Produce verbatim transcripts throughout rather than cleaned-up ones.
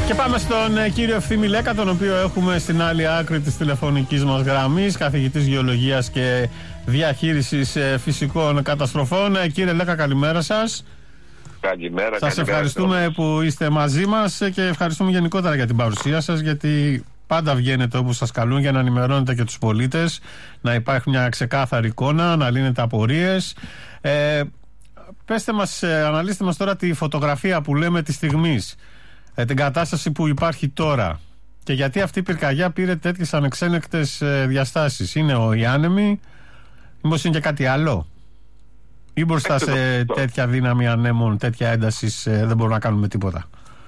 Και πάμε στον ε, κύριο Ευθύμη Λέκα, τον οποίο έχουμε στην άλλη άκρη της τηλεφωνικής μας γραμμής, καθηγητής γεωλογίας και διαχείρισης ε, φυσικών καταστροφών. Ε, κύριε Λέκα, καλημέρα σας. Καλημέρα. Σας ευχαριστούμε σας. που είστε μαζί μας και ευχαριστούμε γενικότερα για την παρουσία σας, γιατί πάντα βγαίνετε όπου σας καλούν για να ενημερώνετε και τους πολίτες, να υπάρχει μια ξεκάθαρη εικόνα, να λύνετε απορίες. Ε, πέστε μας, ε, αναλύστε μας τώρα τη φωτογραφία που λέμε της στιγμής, ε, την κατάσταση που υπάρχει τώρα και γιατί αυτή η πυρκαγιά πήρε τέτοιες ανεξέλεγκτες ε, διαστάσεις. Είναι ο οι άνεμοι, μήπως είναι και κάτι άλλο, ή μπροστά σε τέτοια δύναμη ανέμων, τέτοια ένταση, ε, δεν μπορούμε να κάνουμε τίποτα?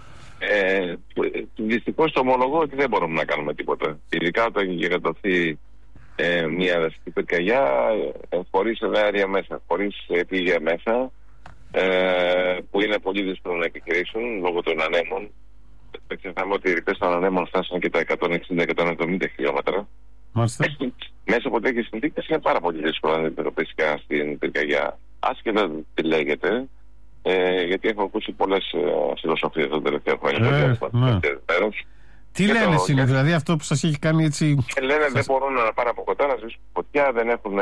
Ε, δυστυχώς το ομολογώ ότι δεν μπορούμε να κάνουμε τίποτα. Ειδικά όταν έχει γιγαντωθεί ε, μια δασική πυρκαγιά ε, χωρίς ενέργεια μέσα, χωρίς επίγεια μέσα, ε, που είναι πολύ δύσκολο να επιχειρήσουν λόγω των ανέμων. Δεν ξεχνάμε ότι οι ρηπές των ανέμων φτάσαν και τα εκατόν εξήντα με εκατόν εβδομήντα χιλιόμετρα. Μάλιστα. Μέσα από τέτοιες συνθήκες είναι πάρα πολύ δύσκολο να αντιμετωπίσει κανένα την πυρκαγιά. Άσχετα τι λέγεται, ε, γιατί έχω ακούσει πολλές ε, φιλοσοφίες τα τελευταία χρόνια. Ε, ναι. Τι και λένε το, είναι, δηλαδή αυτό που σας έχει κάνει έτσι? Και λένε σας... δεν μπορούν να πάνε από κοντά να ζήσουν φωτιά, δεν έχουν,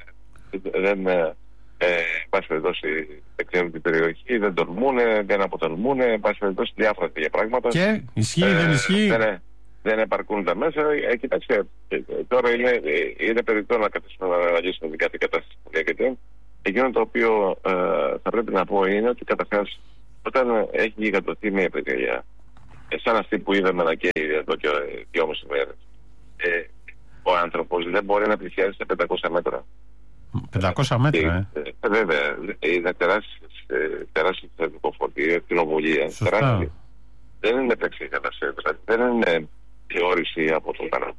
δεν, ε, πάση περιπτώσει, δεν ξέρουν την περιοχή, δεν τολμούν, δεν αποτελμούν, πάση περιπτώσει διάφορα τέτοια πράγματα. Και ισχύει, ε, δεν ισχύει. Δεν, δεν επαρκούν τα μέσα. Ε, κοιτάξτε, τώρα είναι, είναι περιττό να καθίσουμε να αναλύσουμε την κάθε κατάσταση που λέγεται. Εκείνο το οποίο ε, θα πρέπει να πω είναι ότι καταρχάς όταν έχει γιγαντωθεί μια πυρκαγιά, ε, σαν αυτή που είδαμε να καίει εδώ και δυόμιση μέρες, ε, ο άνθρωπος δεν μπορεί να πλησιάσει στα πεντακόσια μέτρα. πεντακόσια μέτρα, ε. ε βέβαια, είναι τεράστιες τεράστιες θερμοκοφορτίες, κτηνοβολία. Δεν είναι επεξεργασία, δηλαδή δεν είναι θεώρηση από τον κανόνα.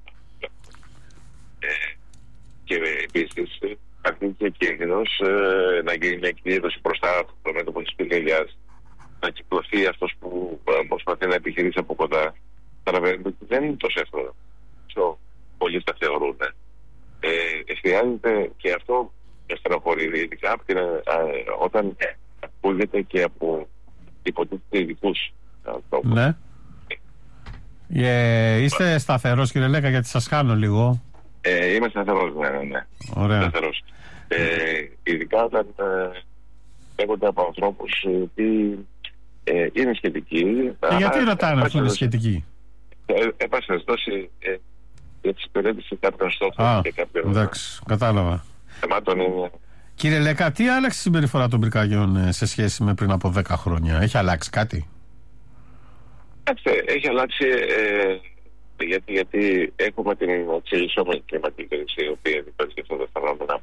Ε, και επίσης υπάρχει και κίνδυνος ε, να γίνει μια εκδήλωση μπροστά από το μέτωπο της πυρκαγιάς, να κυκλοθεί αυτός που ε, προσπαθεί να επιχειρήσει από κοντά. Καταλαβαίνετε ότι δεν είναι τόσο εύκολο. So, πολλοί τα θεωρούν. Ε, χρειάζεται και αυτό με στενοχωρεί, ειδικά ε, όταν ακούγεται και από υποτίθεται ειδικούς. Ναι. Ε, είστε σταθερός, κύριε Λέκα, γιατί σας χάνω λίγο. Ε, είμαι σταθερός, ναι, ναι, ναι. Ωραία. Σταθερός. Ε, ειδικά όταν ε, λέγονται από ανθρώπους που ε, είναι σχετικοί. Και γιατί ρωτάνε αυτό είναι σχετικοί? Εν πάση περιπτώσει, για τις εξυπηρέτηση κάποιων στόχων και κάποιων. Εντάξει, κατάλαβα. Θεμάτων είναι. Κύριε Λέκα, τι άλλαξε η συμπεριφορά των πυρκαγιών σε σχέση με πριν από δέκα χρόνια? Έχει αλλάξει κάτι? Έχει αλλάξει ε, γιατί, γιατί έχουμε την εξελισσόμενη κλιματική κρίση, η οποία υπάρχει αυτό το φαινόμενο.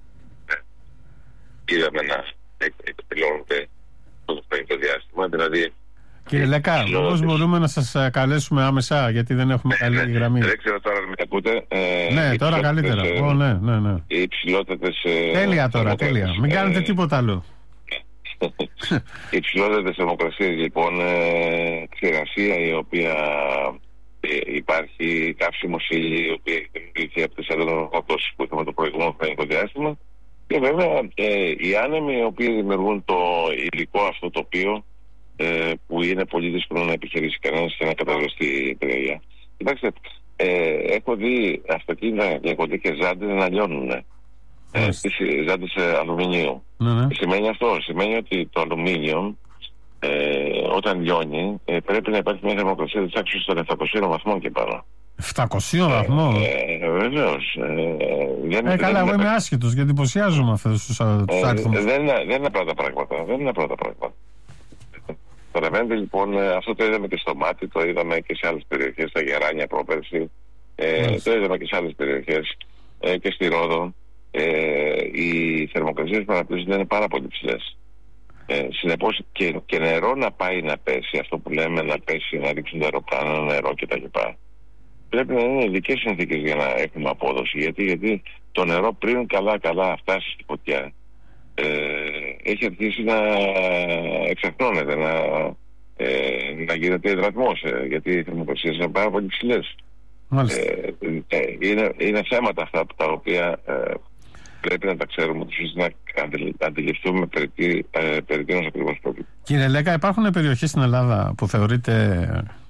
Είδαμε να εκπληρώνεται το χρονικό διάστημα. Δηλαδή, κύριε Λέκα, πώς μπορούμε να σας καλέσουμε άμεσα, γιατί δεν έχουμε καλή ναι, γραμμή? Δεν ξέρω τώρα αν με ακούτε. Ε, ναι, τώρα καλύτερα. Ε, oh, ναι, ναι, ναι. Οι υψηλότερες. Ε, τέλεια τώρα, τέλεια. Μην κάνετε ε, τίποτα άλλο. Οι υψηλότερες θερμοκρασίες, λοιπόν, ε, ξηρασία η οποία ε, υπάρχει, καύσιμος ύλη, η οποία έχει δημιουργηθεί από τις αλληλογαπτώσεις που είχαμε το προηγούμενο χρονικό διάστημα, και βέβαια ε, οι άνεμοι οι οποίοι δημιουργούν το υλικό αυτό το οποίο ε, που είναι πολύ δύσκολο να επιχειρήσει κανένας και να καταγραφεί η πυρκαγιά. Κοιτάξτε, ε, έχω δει αυτοκίνητα γλυκωτή και ζάντες να λιώνουν. Ε, τις ζάντες αλουμινίου. Ναι, ναι. Σημαίνει αυτό, σημαίνει ότι το αλουμίνιο ε, όταν λιώνει ε, πρέπει να υπάρχει μια θερμοκρασία της άξης των επτακοσίων βαθμών και πάνω. επτακοσίων βαθμών? Ε, ε, Βεβαίως. Ε, ε, καλά, εγώ είμαι άσχετος γιατί εντυπωσιάζομαι αυτούς τους ε, άριθμους. Δεν, δεν είναι απλά τα πράγματα. Δεν είναι απλά τα πράγματα. Καταλαβαίνετε, λοιπόν, αυτό το είδαμε και στο Μάτι, το είδαμε και σε άλλες περιοχές, στα Γεράνια πρόπερση, ε, το είδαμε και σε άλλες περιοχές ε, και στη Ρόδο. Ε, οι θερμοκρασίες που αναπτύσσονται είναι πάρα πολύ ψηλές. Ε, συνεπώς και, και νερό να πάει να πέσει, αυτό που λέμε να πέσει, να ρίξουν τα αεροπλάνα, νερό κτλ. Πρέπει να είναι ειδικές συνθήκες για να έχουμε απόδοση. Γιατί, γιατί το νερό πριν καλά-καλά φτάσει στη φωτιά, ε, έχει αρχίσει να εξαρτώνεται, να, ε, να γίνεται υδρατμός, ε, γιατί οι θερμοκρασίες είναι πάρα πολύ ψηλές. Ε, ε, είναι, είναι θέματα αυτά τα οποία ε, πρέπει να τα ξέρουμε, ώστε να αντιληφθούμε περί, ε, περί τίνος ακριβώς πρόκειται. Κύριε Λέκα, υπάρχουν περιοχές στην Ελλάδα που θεωρείτε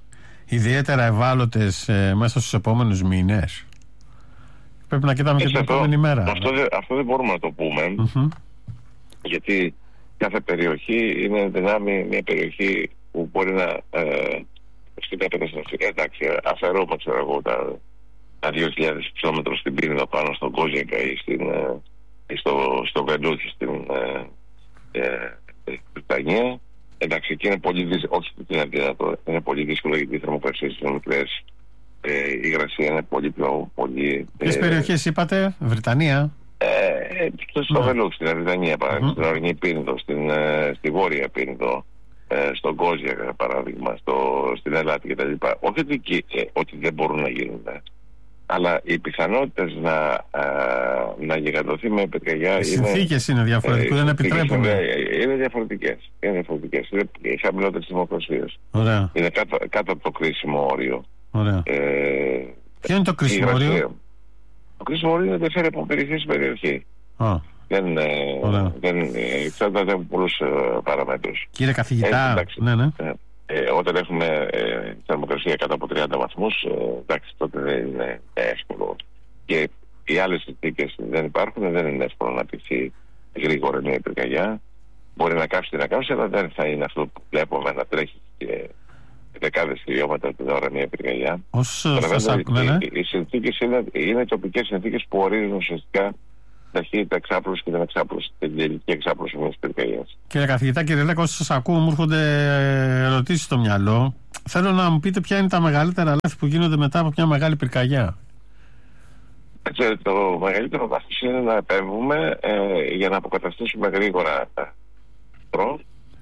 ιδιαίτερα ευάλωτες ε, μέσα στους επόμενους μήνες? Πρέπει να κοιτάμε και την επόμενη μέρα. Αυτό, δε, αυτό δεν μπορούμε να το πούμε, mm-hmm. γιατί κάθε περιοχή είναι δυνάμει μια περιοχή που μπορεί να ε, στην κατάσταση. Εντάξει, αφαιρούμε ξέρω εγώ τα, τα δύο χιλιάδες χιλιόμετρα στην Πίνιδα πάνω στον Κόζιακα ή, στην, ή στο, στο Βεντούχι στην ε, ε, Βρυτανία. Εντάξει, εκεί είναι πολύ δύσκολο, όχι ότι είναι δυνατό, είναι πολύ δύσκολο γιατί οι θερμοκρασίες είναι μικρές, ε, η υγρασία είναι πολύ πιο πολύ. Ποιες ε, περιοχές είπατε, Βρυτανία? Ε, στο ναι. Βεντούχι, στην Βρυτανία, mm-hmm. στην Ορεινή Πίνιδο, στην, ε, στη Βόρεια Πίνιδο, ε, στον Κόζια, παράδειγμα, στο, στην Ελλάδα κτλ. Όχι ότι, ε, ότι δεν μπορούν να γίνουν, ε, αλλά οι πιθανότητες να, ε, να γιγαντωθεί με πυρκαγιά. Οι συνθήκες είναι, είναι διαφορετικές, ε, δεν επιτρέπουν. Είναι, είναι διαφορετικές. Είναι διαφορετικές. Είναι οι χαμηλότερες θερμοκρασίες. Είναι κάτω, κάτω από το κρίσιμο όριο. Ωραία. Ε, Ποιο είναι το κρίσιμο όριο? Το κρίσιμο όριο είναι ενδιαφέρει από περιοχή σε περιοχή. Oh. Δεν, δεν εξαρτάται από πολλούς uh, παραμέτρους. Κύριε καθηγητά, εντάξει, ναι, ναι. Ε, ε, όταν έχουμε ε, θερμοκρασία κάτω από τριάντα βαθμούς, ε, εντάξει, τότε δεν είναι εύκολο. Και οι άλλες συνθήκες δεν υπάρχουν, δεν είναι εύκολο να πηθεί γρήγορα μια πυρκαγιά. Μπορεί να κάψει να κάψει, αλλά δεν θα είναι αυτό που βλέπουμε να τρέχει και δεκάδες χιλιόμετρα την ώρα μια πυρκαγιά. Όσο σας άκουνε, ναι. Οι, οι συνθήκες είναι, είναι τοπικές συνθήκες που ορίζουν ουσιαστικά ταχύτητα εξάπλωση και την εξάπλωση, την τελική εξάπλωση μιας πυρκαγιάς. Κύριε καθηγητά, κύριε Λέκο, όσο σας ακούω, μου έρχονται ερωτήσεις στο μυαλό. Θέλω να μου πείτε ποια είναι τα μεγαλύτερα λάθη που γίνονται μετά από μια μεγάλη πυρκαγιά. Έτσι, το μεγαλύτερο λάθος είναι να επέμβουμε ε, για να αποκαταστήσουμε γρήγορα προ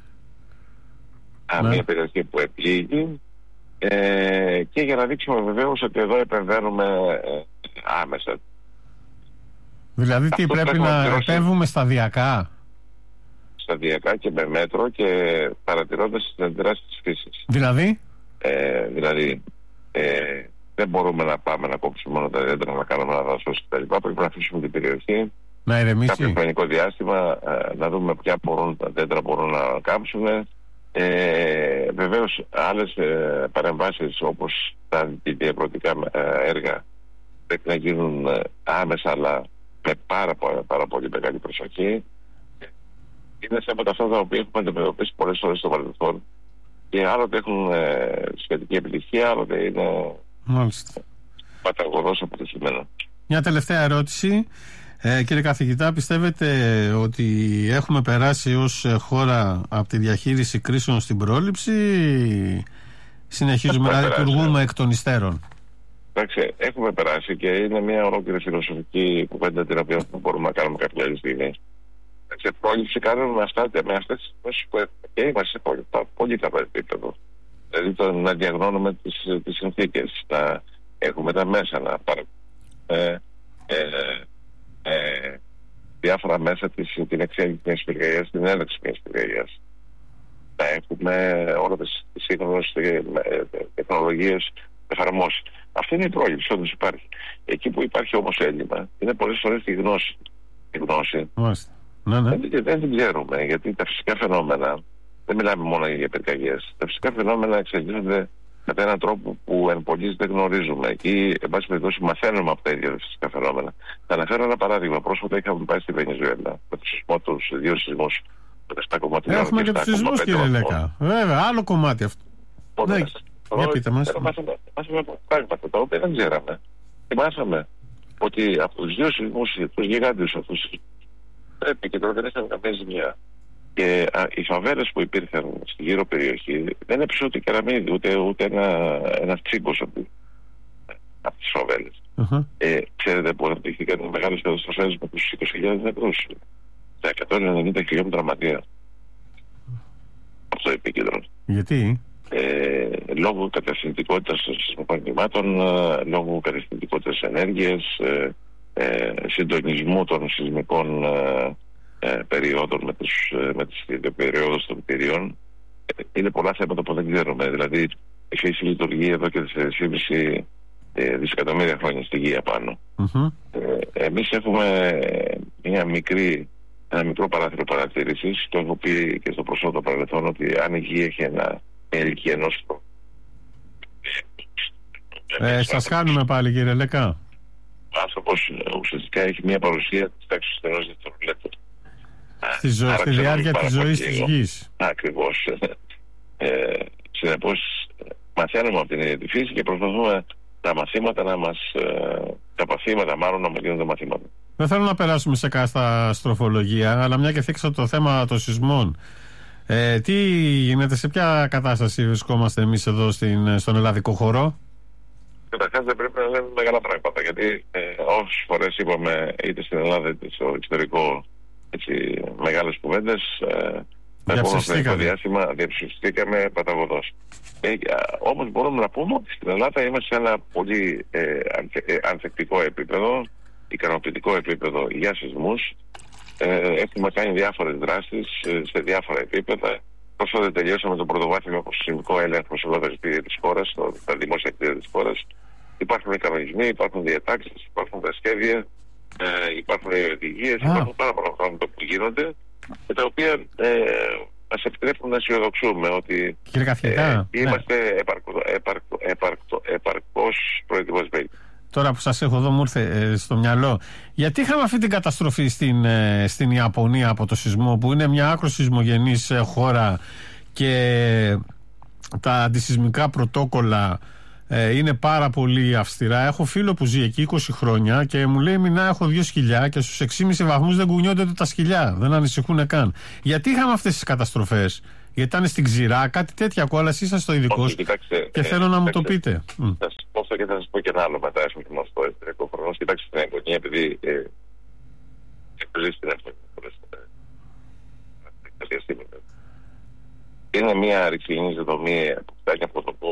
ναι. μια περιοχή που επλήγει ε, και για να δείξουμε βεβαίως ότι εδώ επεμβαίνουμε ε, άμεσα. Δηλαδή τι, πρέπει, πρέπει να επέμβουμε σταδιακά? Σταδιακά και με μέτρο και παρατηρώντας τις αντιδράσεις της φύσης. Δηλαδή? Ε, δηλαδή ε, δεν μπορούμε να πάμε να κόψουμε μόνο τα δέντρα, να κάνουμε ένα δασός κτλ. Πρέπει να αφήσουμε την περιοχή να ηρεμήσει. Κάποιο χρονικό διάστημα ε, να δούμε ποια μπορούν, τα δέντρα μπορούν να κάμψουν. Ε, βεβαίως άλλες ε, παρεμβάσεις όπως τα διαπρωτικά ε, έργα πρέπει να γίνουν ε, άμεσα, αλλά με πάρα, πάρα, πάρα πολύ μεγάλη προσοχή. Είναι θέματα αυτά τα οποία έχουμε αντιμετωπίσει πολλές φορές στο παρελθόν και άλλοτε έχουν ε, σχετική επιτυχία, άλλοτε είναι παταγωδώς αποτυχημένα. Μια τελευταία ερώτηση. Ε, κύριε καθηγητά, πιστεύετε ότι έχουμε περάσει ως χώρα από τη διαχείριση κρίσεων στην πρόληψη ή συνεχίζουμε να λειτουργούμε εκ των υστέρων? Εντάξει, έχουμε περάσει και είναι μια ολόκληρη φιλοσοφική κουβέντα την οποία μπορούμε να κάνουμε κάποια άλλη στιγμή. Σε πρόληψη κάνουμε με, αυτά, με αυτές τις situations που έχουμε και είμαστε σε πολύ, πολύ καλό επίπεδο. Δηλαδή το να διαγνώνουμε τις, τις συνθήκες, να έχουμε τα μέσα, να πάρουμε ε, ε, ε, διάφορα μέσα της, την εξέλιξη μιας πυρκαγιάς, την έλεξη μιας πυρκαγιάς. Να έχουμε όλες τις σύγχρονες τεχνολογίες εφαρμόσει. Αυτή είναι η πρόληψη, όντως υπάρχει. Εκεί που υπάρχει όμως έλλειμμα είναι πολλές φορές τη γνώση. Η γνώση ναι, ναι. Δεν, δεν την ξέρουμε, γιατί τα φυσικά φαινόμενα, δεν μιλάμε μόνο για πυρκαγιές, τα φυσικά φαινόμενα εξελίσσονται κατά έναν τρόπο που εν πολλοίς δεν γνωρίζουμε ή εν πάση περιπτώσει μαθαίνουμε από τα ίδια φυσικά φαινόμενα. Θα αναφέρω ένα παράδειγμα. Πρόσφατα είχαμε πάει στη Βενεζουέλα με του σεισμό, τους δύο σεισμούς. Έχουμε και τους σεισμούς, κύριε Λέκα. Βέβαια, άλλο κομμάτι αυτό. Ναι, για πείτε μας. Μάθαμε πράγματα τα οποία δεν ξέραμε. Και μάθαμε ότι από τους δύο σεισμούς, τους γιγάντιους αυτούς, πρέπει και τώρα δεν είχαμε καμία ζημιά. Και α, οι φαβέλες που υπήρχαν στη γύρω περιοχή δεν έπεισε ούτε κεραμίδι, ούτε, ούτε ένα, ένας τσίγκος από, από τις φαβέλες. Uh-huh. Ε, ξέρετε που αναπτύχθηκαν οι μεγάλες καταστροφές με τους είκοσι χιλιάδες νεκρούς. Τα εκατόν ενενήντα χιλιόμετρα ματία. Αυτό επίκεντρο. Γιατί? Ε, λόγω κατευθυντικότητας των σεισμοπαρκημάτων, λόγω κατευθυντικότητας ενέργειας, ε, ε, συντονισμού των σεισμικών ε, ε, περιόδων με, τους, ε, με τις περιόδους των κτηρίων. Ε, είναι πολλά θέματα που δεν ξέρουμε. Δηλαδή, η φύση λειτουργεί εδώ και τέσσερα κόμμα πέντε ε, δισεκατομμύρια χρόνια στη γη απάνω. Mm-hmm. Ε, εμείς έχουμε μια μικρή, ένα μικρό παράθυρο παρατήρησης. Το έχω πει και στο προσώπητο παρελθόν ότι αν η γη έχει ένα ηλικία ενός Ε, σας χάνουμε πάλι, κύριε Λέκα. Ο άνθρωπος ουσιαστικά έχει μια παρουσία της τάξης του ενός δευτερολέπτου. Στη, ζω... στη διάρκεια της ζωής της γης. Ακριβώς. Ε, συνεπώς μαθαίνουμε από την ίδια τη φύση και προσπαθούμε τα μαθήματα να μας... τα παθήματα μάλλον να μας γίνονται μαθήματα. Δεν θέλω να περάσουμε σε καταστροφολογία, αλλά μια και θίξα το θέμα των σεισμών. Ε, τι γίνεται, σε ποια κατάσταση βρισκόμαστε εμείς εδώ στην, στον ελλαδικό χώρο? Καταρχάς δεν πρέπει να λέμε μεγάλα πράγματα, γιατί ε, όσες φορές είπαμε είτε στην Ελλάδα είτε στο εξωτερικό έτσι, μεγάλες κουβέντες, ε, το επόμενο διάστημα διαψηφιστήκαμε παταγωδώς. Ε, όμως μπορούμε να πούμε ότι στην Ελλάδα είμαστε σε ένα πολύ ε, ανθε, ε, ανθεκτικό επίπεδο, ικανοποιητικό επίπεδο για σεισμούς. Ε, έχουμε κάνει διάφορες δράσεις ε, σε διάφορα επίπεδα. Πρόσφατα τελειώσαμε το πρωτοβάθμιο αποσυσμικό έλεγχο σε όλα τα κτίρια της χώρας, τα δημόσια κτίρια της χώρας. Υπάρχουν οι κανονισμοί, υπάρχουν διατάξεις, υπάρχουν τα σχέδια, ε, υπάρχουν οι οδηγίες, υπάρχουν πάρα πολλά πράγματα που γίνονται και τα οποία ε, μας επιτρέπουν να αισιοδοξούμε ότι Κύριε Καθηγητά, ε, είμαστε ναι. επαρκώ, επαρκώ, επαρκώ, επαρκώς προετοιμασμένοι. Τώρα που σας έχω εδώ μου ήρθε ε, στο μυαλό, γιατί είχαμε αυτή την καταστροφή στην, ε, στην Ιαπωνία από το σεισμό, που είναι μια άκρο σεισμογενής ε, χώρα και τα αντισεισμικά πρωτόκολλα ε, είναι πάρα πολύ αυστηρά. Έχω φίλο που ζει εκεί είκοσι χρόνια και μου λέει: Μινά, έχω δύο σκυλιά και στους έξι κόμμα πέντε βαθμούς δεν κουνιόνται ούτε τα σκυλιά. Δεν ανησυχούν καν. Γιατί είχαμε αυτές τις καταστροφές? Γιατί ήταν στην ξηρά, κάτι τέτοια ακούω, αλλά εσείς είσαστε ο ειδικός και ε, θέλω ε, να μου το πείτε. Θα σας πω και θα σας πω και ένα άλλο μετά, έχουμε γνωστό εσωτερικό χρόνο. Κοιτάξτε την αγωνία, επειδή εκπλήσει την αγωνία. Είναι μια ρηξιλινή δομή